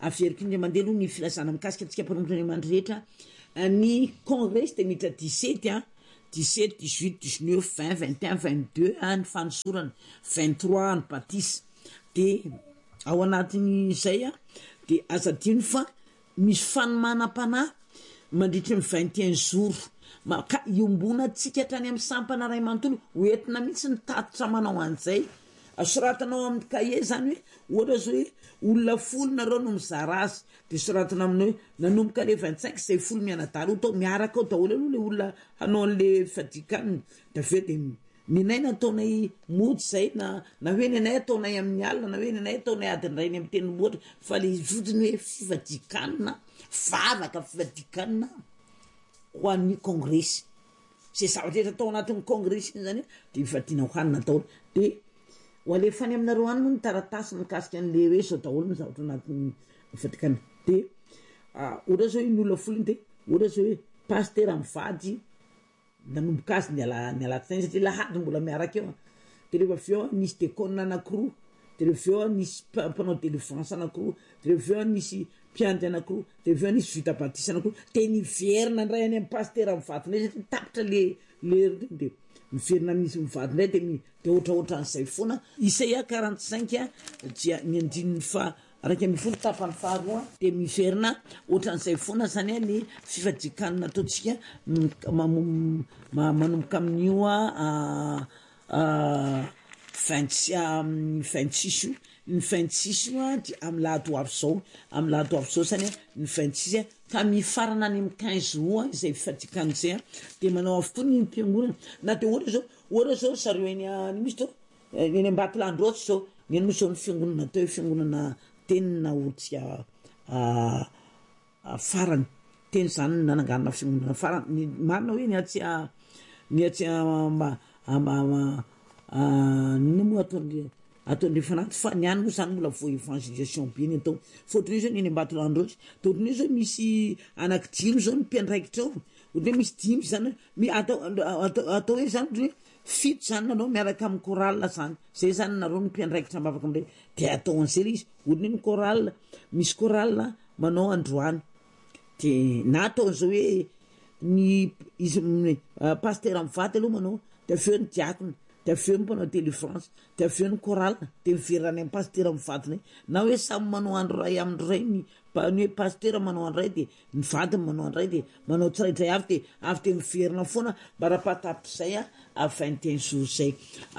aferika indray mandeha aloha ny filazana mikasika antsika mpanompotr'Andriamanitra rehetra. Ny congrès de mitra 17 17, 18, 19, 20, 21, 22 ny fanosorana, 23 ny batisa. De ao anatin'izay de aza adino fa misy fanomanam-panahy mandritra ny 21 jours. Ka iombona atsika hatrany amin'ny sampana ray manontolo hoentina mihitsy ny tatitra manao an'izay. Soratanao amin'ny cahier zany hoe ohatra zao hoe olona 10 nareo no mizara azy, de soratana aminao hoe nanomboka le 25 zay 10 mianadahy tao miaraka ao daholo aloha le olona hanao an'le fadikaniny. De aveo de ninay nataonay mody zay na hoe ninay ataonay amin'ny alina na hoe ninay ataonay adiny rainy amin'ny teny loatra, fa le fotony hoe fivadikanina, varaka fivadikanina ho an'ny congrès. Zay zavatra rehetra atao anatin'ny congrès iny zany de mivadina ho anina daholo. De ho alefany aminareo any moa ny taratasy mikasika an'le hoe zao daholo ny zavatra anatin'ny fivadikanina. De ohatra zao ny olona foliny de ohatra zao hoe pasteur mivady nanomboka azy ny alatsinainy satria lahady mbola miaraka eo. De rehefa avy eo nisy diakona anankiroa, de rehefa eo nisy mpanao délivrance anankiroa, de rehefa eo nisy mpiandry anankiroa, de rehefa eo nisy vita batisa anankiroa. De niverina ndray any amin'ny pasteur mivady ndray satria tapitra le de miverina misy mivady ndray de ohatraohatra an'izay foana. Isaia 45 dia ny andininy fa araka ambin'ny folo tapany faharoa de miverina ohatran'izay foana zany ny fivadikanina ataontsika manomboka amin'io 26 ny 26 dia amin'ny lahady ho avy zao, amin'ny lahady ho avy zao zany ny 26 ka mifarana any amin'ny 15 août izay fivadikanina izay de manao avokoa ny mpiangonana. Na de ohatra zao zareo eny misy to eny Ambatolaandrotsy zao ny misy zao ny fiangonana atao hoe fiangonana tenina ohatsika farany teny zany nananganana fiangonana farany marina hoe ny atsy ny moa ataon'le fanaty fa ny any moa zany mbola vo evangelisation be ny atao. Fotony zao ny Ambatolaandrotsy de ohatriny zao misy anankidimy zao ny mpiandraikitra ao, ohatry hoe misy 10 zany atao hoe zany hoe fito zany nanao miaraka amin'ny chorale zany, zay zany nareo ny mpiandraikitra mavaka amin'ireny de atao an'izay izy. Ohatry ny chorale misy chorale manao androany de na atao an'izao hoe ny izy pasteur mivady aloha manao, de aveo ny diakona, de aveo mpanao délivrance, de aveo ny chorale de miverana amin'ny pasteur mivady na hoe samy manao andro ray amin'ny ray ny hoe pasteur manao andro ray de ny vadiny manao andro ray de manao tsirairay avy de miverina foana mba raha-patapitrizay 21 jours zay.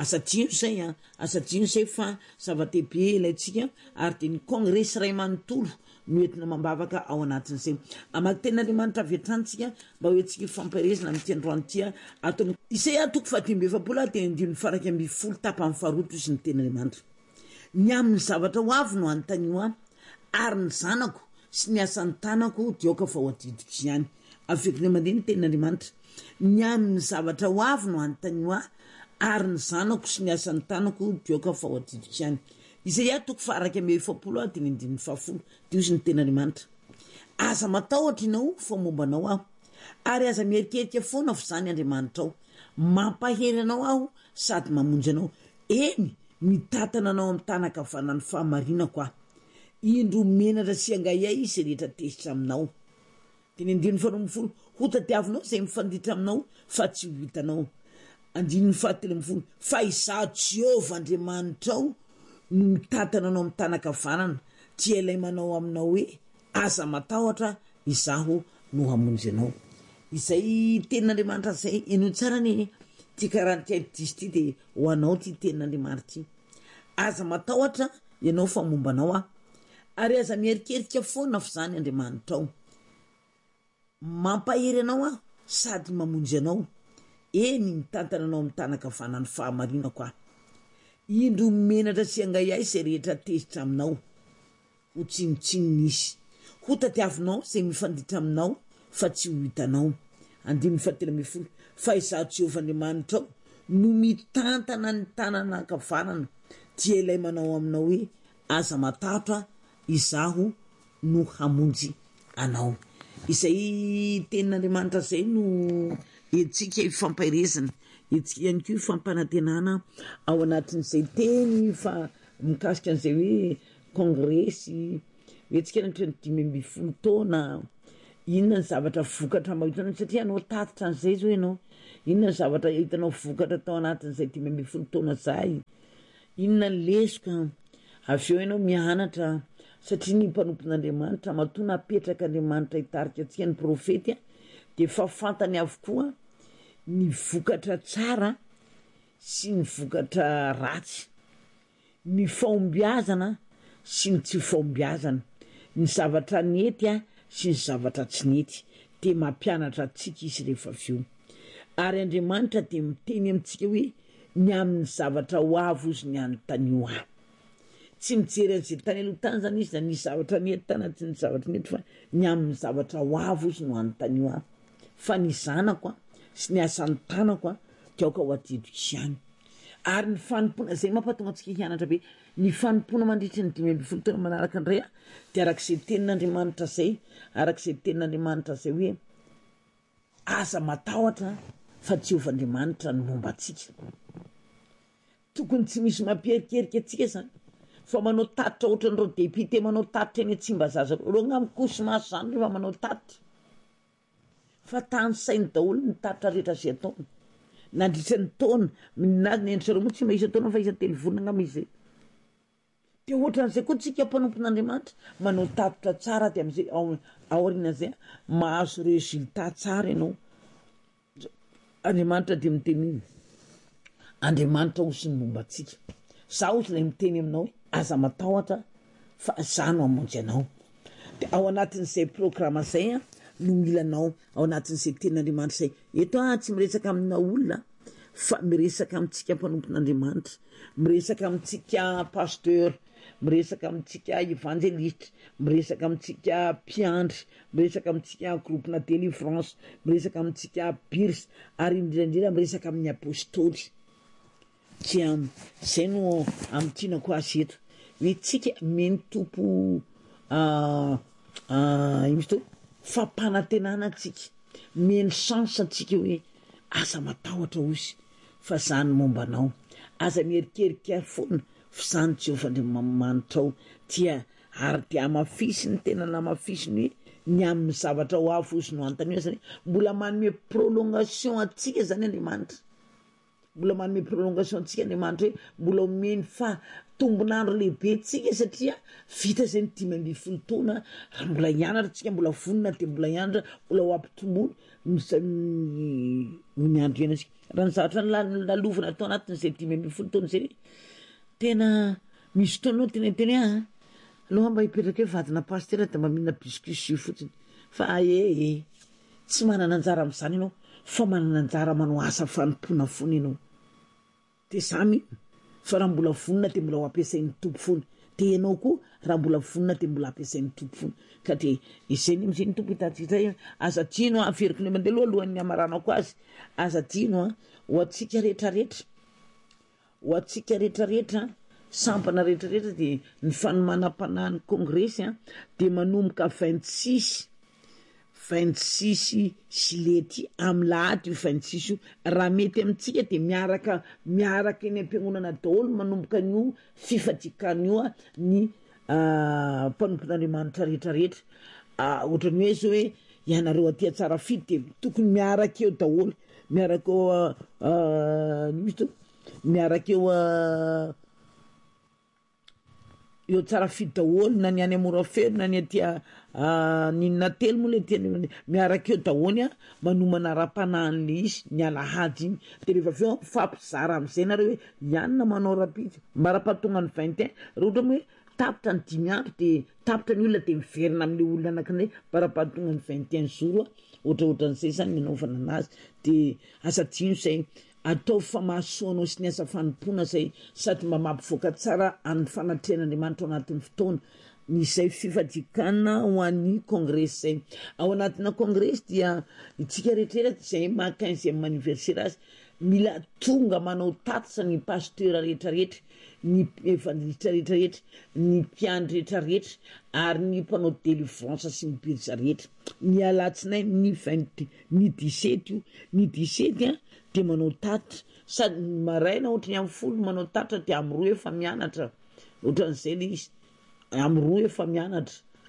Asadino zay fa zava-dehibe ilayntsika ary de ny congrès ray manontolo no entina mambavaka ao anatin'izay. Amaky ten'Andriamanitra avy hatranytsika mba hoentsika fampirezina amin'ny androany tia atao Isaia 7:20 de 9:10 tapany faharoa sy ny ten'Andriamanitra. Ny amin'ny zavatra ho avy no antanio ary ny zanako sy ny asan'ny tanako dioka fa ho adidiko ihany. Avekon'ny mandeha ny ten'Andriamanitra. Ny amin'ny zavatra ho avy no antanio ary ny zanako sy ny asan'ny tanako dioka fa ho adidiko ihany. Isaia 7:10 de 9:10 diosy ny ten'Andriamanitra. Aza matahotra ianao fa mombanao aho ary aza mierikerika foana fa zany Andriamanitra ao, mampahery anao aho sady mamonjy anao. Eny mitatana anao amin'ny tanakavanan'ny fahamarinako aho. Indro menatra sy angayay izy rehetra tezitra aminao. De ny 9:10 ho tadiavinao zay mifanditra aminao fa tsy ho hitanao. 9:13 fa izaho Jehovah Andriamanitra ao no mitatana anao amin'ny tanakavanana, tsy elay manao aminao hoe aza matahotra izaho no hamonjy anao. Izay tenin'Andriamanitra zay eno tsara ny ty karaha ty disy ty de ho anao ty tenin'Andriamanitra ty. Aza matahotra ianao fa mombanao aho ary aza mierikerika foana fa zany Andriamanitra ao, mampahery anao aho sady mamonjy anao. Eny mitantana anao amin'ny tanakavanan'ny fahamarinako aho. Indro menatra sy angayay zay rehetra tezitra aminao, ho tsinotsinona izy. Ho tadiavinao zay mifanditra aminao fa tsy ho hitanao. 9:13 fa izaho Jehovah Andriamanitra ao no mitantana ny tanana ankavanana, tsy elay manao aminao hoe aza matahotra izaho no hamonjy anao. Izay tenin'Andriamanitra zay no etsika ifampairezana, etsika ihany koa ifampanantenana ao anatin'izay teny fa mikasika an'izay hoe congrès Vetsika ny 25 taona inona ny zavatra vokatra mahitana satria anao tatitra an'izay zao ianao. Inona ny zavatra hitanao vokatra tao anatin'izay 25 taona zay. Inona ny lesika avy eo ianao mianatra satria ny mpanompon'Andriamanitra matoa napetraka Andriamanitra hitarika antsika ny profety de efa fantany avokoa ny vokatra tsara sy ny vokatra ratsy, ny fahombiazana sy ny tsy fahombiazana, ny zavatra nety sy ny zavatra tsy nety, de mampianatra antsika izy rehefa avy eo. Ary Andriamanitra de miteny amintsika hoe ny amin'ny zavatra ho avo izy ny anontany ho. Tsy mijery an'izay tany aloha tany zany izy na ny zavatra nety tany tsy ny zavatra nety fa ny amin'ny zavatra ho avo izy no anontany ho. Fa ny zanako sy ny asan'ny tanako de aoka ho atidiko izany. Ary ny fanompona zay mampatonga antsika hianatra be, ny fanompona mandritra ny 25 taona manaraka indray de arak'izay tenin'Andriamanitra zay, arak'izay tenin'Andriamanitra zay hoe aza matahotra fa Jehovah'Andriamanitra ny momba antsika. Tokony tsy misy mampiherikerika antsika zany fa manao tatitra ohatran'ireo depite manao tatitra eny Tsimbazaza reo ngamba kosimasy zany rehefa manao tatitra. Fa tany sainy daholo ny tatitra rehetra zay ataony nandritra ny taona minazy ny endritsareo moa tsy mba isa taona fa isa telo volana ngamba izy. De ohatran'izay koa tsika mpanompon'Andriamanitra manao tatitra tsara de am'izay aorian'izay mahazo resultat tsara ianao. Andriamanitra de miteny Andriamanitra ozy ny momba antsika. Za ozy lay miteny aminao hoe aza matahotra fa za no hamonjy anao. De ao anatin'izay programa zay no milanao ao anatin'izay tenin'Andriamanitra zay. Eto tsy miresaka amina olona fa miresaka amintsika mpanompon'Andriamanitra, miresaka amintsika pasteur, miresaka amintsika évangéliste, miresaka amintsika mpiandry, miresaka amintsika groupena délivrance, miresaka amintsika birs, ary indrindra miresaka amin'ny apôstôly. Dia zay no amitianako azy eto hoe tsika meny tompo ino to fampanantenana antsika, meny chance antsika hoe aza matahotra ozy fa zany mombanao, aza mierikerika foana fa zany Jehovah'Andriamanitra ao tia ary de amafisiny tena namafisiny hoe ny amin'ny zavatra ho avo ozy no antany hoe zany mbola manome prolongation antsika zany Andriamanitra, mbola manome prolongation antsika Andriamanitra hoe mbola omeny fa tombonandro lehibe tsika satria vita zay ny 25 taona raha mbola hianatra tsika, mbola vonona de mbola hianatra, mbola ho ampitombono ny andro iainantsika. Raha ny zavatra lalovina atao anatin'izay 25 taona zay tena misy taonao teny aloha mba hipetraka hoe vadina pasteur de mba mihina biscuit fotsiny fa tsy manana anjara amin'izany ianao fa manana anjara manao asa fanompona foana ianao. De zany fa raha mbola vonona de mbola ho ampiasain'ny tompo foana, de ianao koa raha mbola vonona de mbola ampiasain'ny tompo foana. Ka de izay ny am'izay ny tompo hitantsika aza tiano averiko ny mandeha alohan'ny amaranako azy, aza tiano ho antsika rehetrarehetra, ho antsika rehetrarehetra, sampana rehetrarehetra de ny fanomanam-panahin'ny kongresy de manomboka 26 Jilety amy lahady io 26 io. Raha mety amintsika de miaraka eny am-piangonana daholo manomboka an'io fifajikan'io ny mpanompon'Andriamanitra rehetrarehetra. Ohatrany hoe zao hoe ianareo aty Antsarafidy de tokony miaraka eo daholo, miaraka eo eo Tsarafidy daholo na ny any Morafeno na ny aty ninona telo moa le tiany miaraka eo daholo manomana raha-panahin'le izy ny alahady iny. De rehefa avy eo fampizara am'izay nareo hoe ianona manao rapitra mbara-pahatonga ny 21 raha ohatra hoe tapitra ny 10 andro de tapitra ny olona de miverina am'le olona anankiray mbara-pahatonga ny 21 jours ohatraohatran'izay zany nanaovana anazy. De asa tino zay atao famahasoanao sy ny asa fanompona zay sady mba mampivoaka tsara amin'ny fanatrehan'Andriamanitra ao anatin'ny fotoana izay fifadikana ho an'ny kongresy zay. Ao anatina kongresy dia itsika rehetrarehetra zay ma 15e anniversaire azy mila tonga manao tatitra ny pasteur rehetrarehetra, ny evangelista rehetrarehetra, ny mpiandry rehetrarehetra ary ny mpanao délivrance sy ny birza rehetra. Ny alatsinainy ny 17 io, ny 17 de manao tatitra sady maraina ohatra ny amin'ny folo manao tatitra de amin'ny roa efa mianatra, ohatran'izay le izy amin'ny roa efa mianatra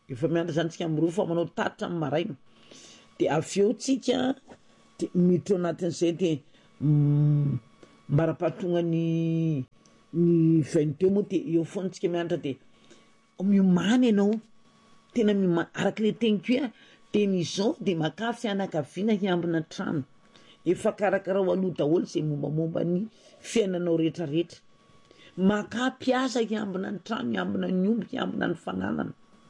efa miandra zany tsika am'roa fa manao tatitra amy maraina de aveo tsika de miditra anatin'izay de mbarapahtonga ny 22 moa de eo foana tsika mianatra de miomany ianao tena miomany araky le tegniko teny izao de maka fianakaviana hiambina trano efa karakara ho aloha daholo zay mombamomba ny fiainanao rehetrarehetra maka mpiasa hiambina ny trano hiambina ny omby hiambina ny fananana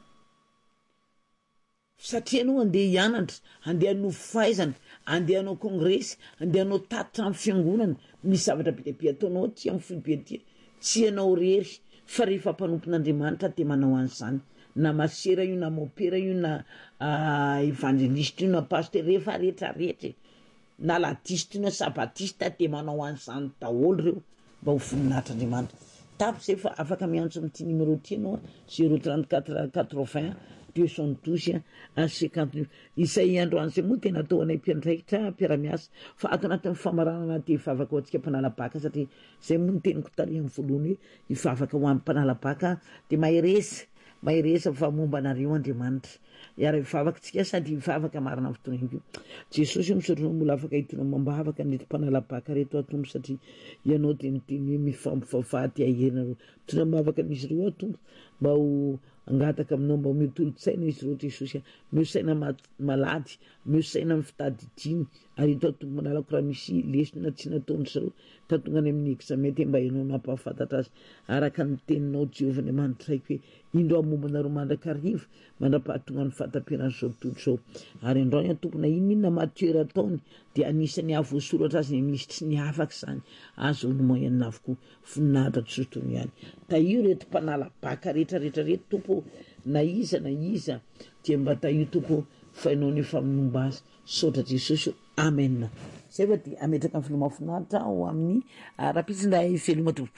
satria anao andeha hianatra andeha hanao fahaizana andeha hanao kongresy andeha hanao tatitra amin'ny fiangonana misy zavatra be ataonao ty amin'ny folo be ty tsy anao rery fa rehefa mpanompon'Andriamanitra de manao an'izany na masera io na mopera io na evangeliste io na pasteur rehefa rehetrarehetra na ladiste io na sabatiste de manao an'izany daholo reo mba ho voninahitr'Andriamanitra tapy zay fa afaka miantso am'ty numéro ty anao 034 80 212 59 isay androany zay moa tena atao anay mpiandraikitra mpiaramiasa fa ato anatin'ny famaranana de hivavaka ho antsika mpanalabaka satria zay moa ny teniko tary amin'ny voalohany hoe hivavaka ho amin'ny mpanalabaka de maheresa fa momba anareo Andriamanitra iara hivavaka tsika sady hivavaka marina amin'ny fotoana io Jesosy misaotranao mbola afaka hitona mambavaka nety mpanalabaka reto atombo satria ianao de niteny hoe mifampivavahady aherinareo mitona mambavaka n'izy ireo atombo mba ho angataka aminao mba miotolo-tsaina izy ireo Jesosy miosaina malady miosaina amin'ny fitadidiny ary ito atombo manalako raha misy lesona tsy nataony zareo tatonga any amin'ny examen de mba ianao nampahafantatra azy araka ny teninao Jehovah Andriamanitra haiko hoe indro amombanareo mandrakariva mandra-pahatonga ny fahatamperany zao tontolo zao ary androany atompona inona matiera ataony de anisany avoasoratra azy misy tsy niafaka zany azo ny moyenina avokoa voninahitra tsotony ihany tahio reto mpanalabaka rehetrarehetrarehetra tompo na iza dia mba tahio tompo fa ianao nefa minomba azy saotra Jesosy amen zay va de ametraka amin'ny filomafinaritra ho amin'ny rahampitsinday veloma tompo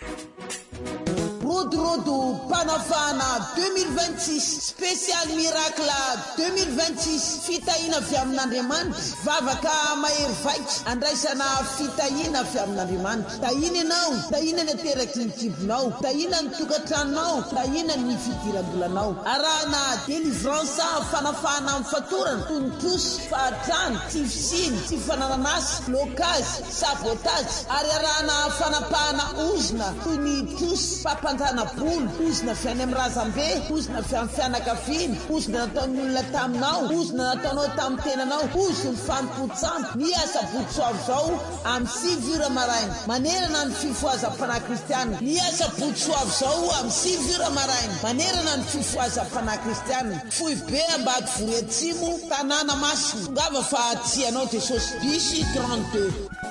Rodo Panafana 2026 spécial miracle 2026 fitahina avy amin'Andriamanitra vavaka mahery vaika andraisana fitahina avy amin'Andriamanitra tahina ianao tahina ny ateraky ny kibonao tahina ny tokantranonao tahina ny fidiram-bolanao arahana délivrance fanafana amin'ny fatorana tonotosy fahatrano tifisiny tsy fanananasy blocage sabotage ary arahana fanapahana ozona toy ny tosy papantana bolo ozona avy any amin'ny razambe ozona avy amin'ny fianakaviana ozona nataon'ny olona taminao ozona nataonao tamin'ny tenanao ozony fampipotsana miasa botsoavo zao amin'ny 6 ura maraina manerana ny fifohazam-panahy kristianina miasa botsoavo zao amin'ny 6 ura maraina manerana ny fifohazam-panahy kristianina fohy be ambady vory atsimo tanàna masina ngava fa tianao Jesosy bisy 32